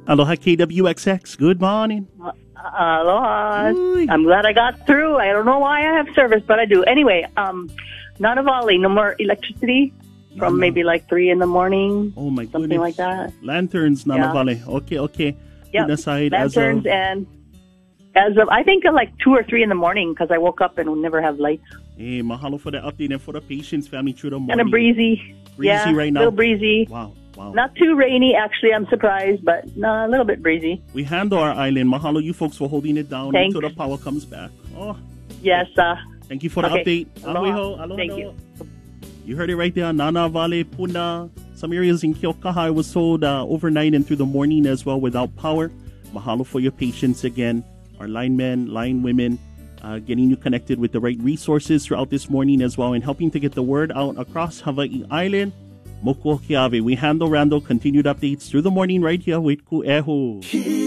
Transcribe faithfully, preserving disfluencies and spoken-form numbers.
Aloha K W X X. Good morning. Uh, aloha. Oy. I'm glad I got through. I don't know why I have service, but I do. Anyway, um, Nanavali, no more electricity from Nana. maybe like three in the morning. Oh my Something goodness. like that. Lanterns, Nana Yeah. Valley. Okay, okay. Yeah. Put aside as Lanterns of, and as of, I think at like two or three in the morning because I woke up and we never have lights. Hey, mahalo for the update and for the patience, family, through the morning. Kind of breezy. Breezy yeah, right now. A little breezy. Wow, wow. Not too rainy, actually. I'm surprised, but no, a little bit breezy. We handle our island. Mahalo, you folks, for holding it down Thanks. until the power comes back. Oh, Yes. Uh, thank you for the Okay. update. Aloha. Aloha, aloha. Thank you. You heard it right there. Nana Valley, Puna. Some areas in Keaukaha was sold uh, overnight and through the morning as well without power. Mahalo for your patience again. Our linemen, line women, uh, getting you connected with the right resources throughout this morning as well and helping to get the word out across Hawaii Island. Moku Kiave. We handle Randall continued updates through the morning right here with Ku'ehu.